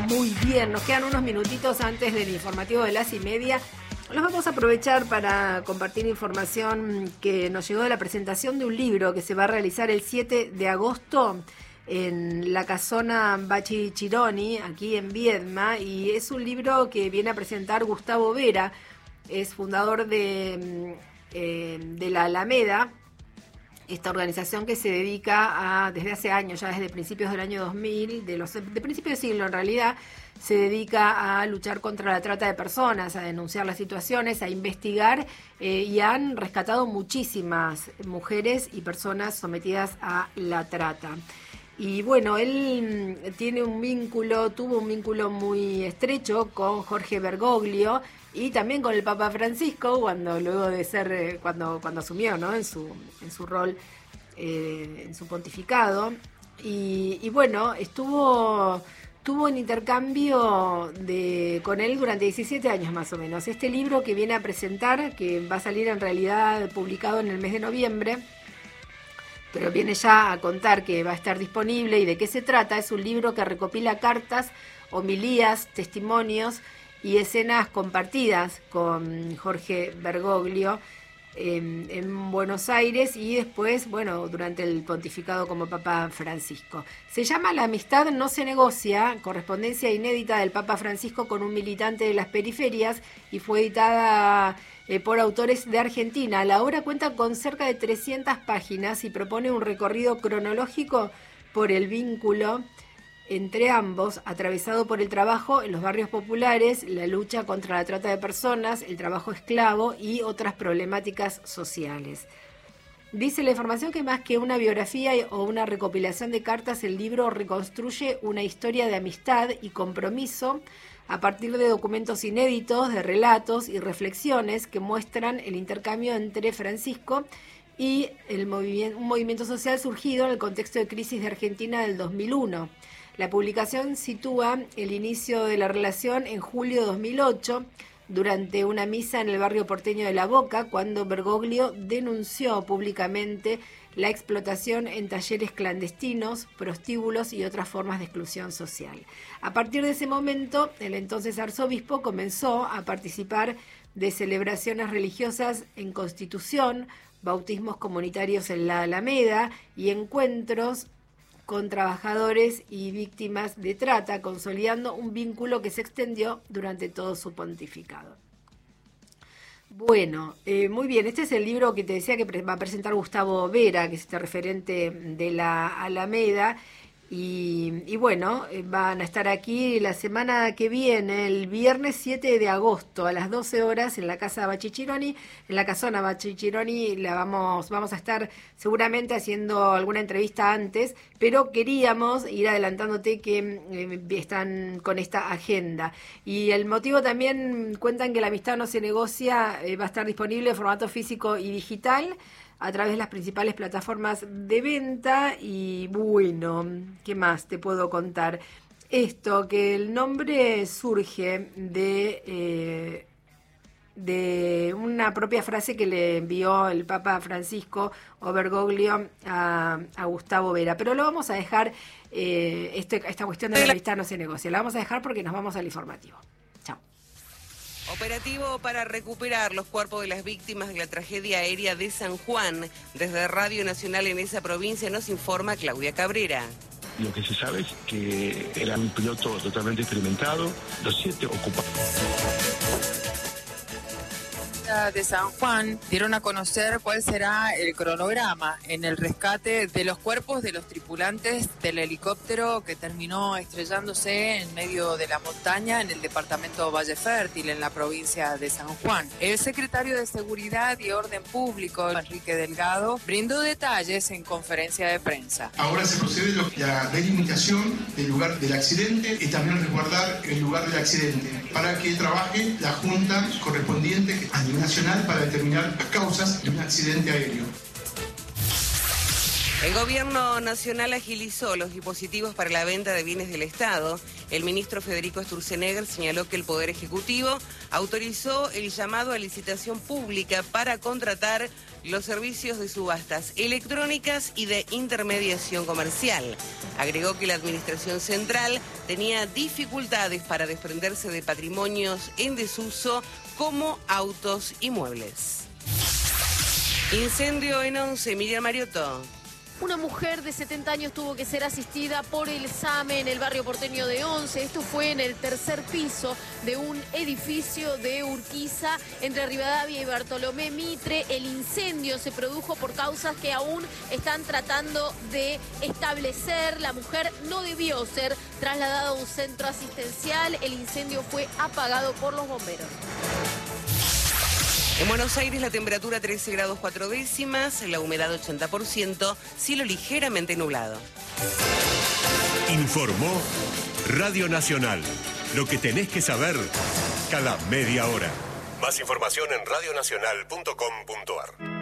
Muy bien, nos quedan unos minutitos antes del informativo de las 1:30. Los vamos a aprovechar para compartir información que nos llegó de la presentación de un libro que se va a realizar el 7 de agosto en la casona Bachi Chironi, aquí en Viedma, y es un libro que viene a presentar Gustavo Vera, es fundador de la Alameda, esta organización que se dedica desde hace años, ya desde principios del año 2000, de principios de siglo en realidad, se dedica a luchar contra la trata de personas, a denunciar las situaciones, a investigar, y han rescatado muchísimas mujeres y personas sometidas a la trata. Y bueno, él tuvo un vínculo muy estrecho con Jorge Bergoglio y también con el Papa Francisco cuando asumió, ¿no?, en su rol, en su pontificado. Y bueno, tuvo un intercambio con él durante 17 años más o menos. Este libro que viene a presentar, que va a salir en realidad publicado en el mes de noviembre, pero viene ya a contar que va a estar disponible y de qué se trata. Es un libro que recopila cartas, homilías, testimonios y escenas compartidas con Jorge Bergoglio en Buenos Aires y después, bueno, durante el pontificado como Papa Francisco. Se llama La amistad no se negocia, correspondencia inédita del Papa Francisco con un militante de las periferias, y fue editada por autores de Argentina. La obra cuenta con cerca de 300 páginas y propone un recorrido cronológico por el vínculo entre ambos, atravesado por el trabajo en los barrios populares, la lucha contra la trata de personas, el trabajo esclavo y otras problemáticas sociales. Dice la información que más que una biografía o una recopilación de cartas, el libro reconstruye una historia de amistad y compromiso a partir de documentos inéditos, de relatos y reflexiones que muestran el intercambio entre Francisco y un movimiento social surgido en el contexto de crisis de Argentina del 2001. La publicación sitúa el inicio de la relación en julio de 2008, durante una misa en el barrio porteño de La Boca, cuando Bergoglio denunció públicamente la explotación en talleres clandestinos, prostíbulos y otras formas de exclusión social. A partir de ese momento, el entonces arzobispo comenzó a participar de celebraciones religiosas en Constitución, bautismos comunitarios en la Alameda y encuentros con trabajadores y víctimas de trata, consolidando un vínculo que se extendió durante todo su pontificado. Bueno, muy bien, este es el libro que te decía que va a presentar Gustavo Vera, que es este referente de la Alameda, y bueno, van a estar aquí la semana que viene, el viernes 7 de agosto a las 12 horas en la casa Bachi Chironi, en la casona Bachi Chironi. Vamos a estar seguramente haciendo alguna entrevista antes, pero queríamos ir adelantándote que están con esta agenda. Y el motivo también, cuentan que La amistad no se negocia, va a estar disponible en formato físico y digital a través de las principales plataformas de venta. Y bueno, ¿qué más te puedo contar? Esto, que el nombre surge de una propia frase que le envió el Papa Francisco o Bergoglio a Gustavo Vera, pero lo vamos a dejar, esta cuestión de la amistad no se negocia, la vamos a dejar porque nos vamos al informativo. Chao. Operativo para recuperar los cuerpos de las víctimas de la tragedia aérea de San Juan. Desde Radio Nacional en esa provincia nos informa Claudia Cabrera. Lo que se sabe es que era un piloto totalmente experimentado, los 7 ocupantes de San Juan dieron a conocer cuál será el cronograma en el rescate de los cuerpos de los tripulantes del helicóptero que terminó estrellándose en medio de la montaña en el departamento Valle Fértil, en la provincia de San Juan. El secretario de Seguridad y Orden Público, Enrique Delgado, brindó detalles en conferencia de prensa. Ahora se procede a la delimitación del lugar del accidente y también resguardar el lugar del accidente para que trabaje la junta correspondiente a nivel nacional para determinar las causas de un accidente aéreo. El gobierno nacional agilizó los dispositivos para la venta de bienes del Estado. El ministro Federico Sturzenegger señaló que el Poder Ejecutivo autorizó el llamado a licitación pública para contratar los servicios de subastas electrónicas y de intermediación comercial. Agregó que la Administración Central tenía dificultades para desprenderse de patrimonios en desuso como autos y muebles. Incendio en Once, Miriam Mariotto. Una mujer de 70 años tuvo que ser asistida por el SAME en el barrio porteño de Once. Esto fue en el tercer piso de un edificio de Urquiza entre Rivadavia y Bartolomé Mitre. El incendio se produjo por causas que aún están tratando de establecer. La mujer no debió ser trasladada a un centro asistencial. El incendio fue apagado por los bomberos. En Buenos Aires la temperatura 13 grados 4 décimas, la humedad 80%, cielo ligeramente nublado. Informó Radio Nacional. Lo que tenés que saber cada media hora. Más información en radionacional.com.ar.